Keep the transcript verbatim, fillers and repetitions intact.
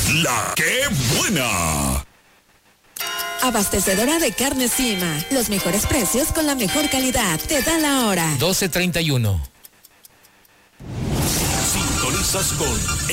La que buena. Abastecedora de carne Cima. Los mejores precios con la mejor calidad. Te da la hora. doce treinta y uno. Sintonizas con